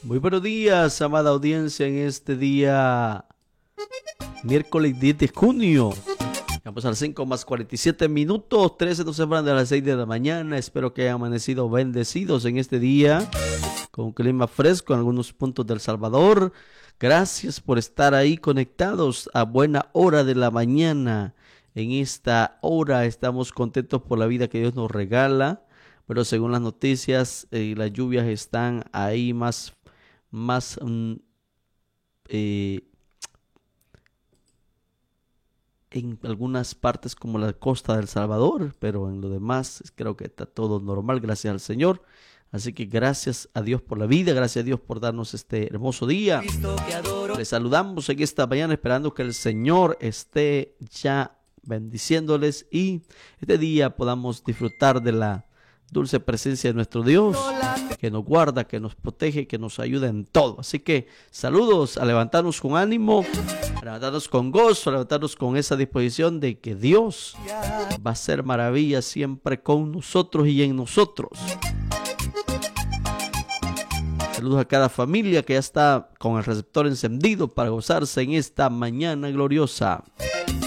Muy buenos días, amada audiencia, en este día, miércoles 10 de junio. Vamos a las 5:47, 13 nos separan de las 6 de la mañana. Espero que hayan amanecido bendecidos en este día, con un clima fresco en algunos puntos del Salvador. Gracias por estar ahí conectados a buena hora de la mañana. En esta hora estamos contentos por la vida que Dios nos regala, pero según las noticias, las lluvias están ahí más en algunas partes como la costa del Salvador, pero en lo demás creo que está todo normal, gracias al Señor. Así que gracias a Dios por la vida, gracias a Dios por darnos este hermoso día. Les saludamos en esta mañana esperando que el Señor esté ya bendiciéndoles y este día podamos disfrutar de la dulce presencia de nuestro Dios, que nos guarda, que nos protege, que nos ayuda en todo. Así que saludos, a levantarnos con ánimo, a levantarnos con gozo, a levantarnos con esa disposición de que Dios va a hacer maravillas siempre con nosotros y en nosotros. Saludos a cada familia que ya está con el receptor encendido para gozarse en esta mañana gloriosa.